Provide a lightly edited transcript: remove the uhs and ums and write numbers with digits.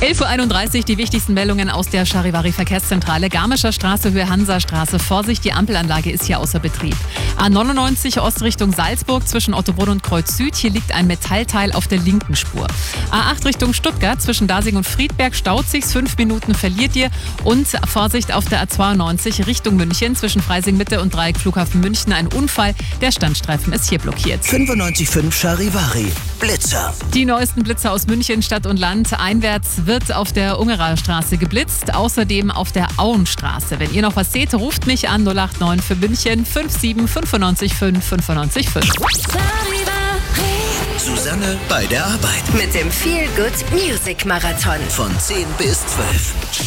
11.31 Uhr, die wichtigsten Meldungen aus der Charivari-Verkehrszentrale. Garmischer Straße, Höhe Hansastraße. Vorsicht, die Ampelanlage ist hier außer Betrieb. A99 Ostrichtung Salzburg zwischen Ottobrunn und Kreuz Süd. Hier liegt ein Metallteil auf der linken Spur. A8 Richtung Stuttgart zwischen Dasing und Friedberg staut sich's. 5 Minuten verliert ihr. Und Vorsicht auf der A92 Richtung München zwischen Freising Mitte und Dreieck Flughafen München. Ein Unfall. Der Standstreifen ist hier blockiert. 95.5 Charivari. Blitzer. Die neuesten Blitzer aus München, Stadt und Land. Einwärts wird auf der Ungerer Straße geblitzt, außerdem auf der Auenstraße. Wenn ihr noch was seht, ruft mich an 089 für München 57 95 5 95 5. Susanne bei der Arbeit. Mit dem Feel Good Music Marathon. Von 10 bis 12.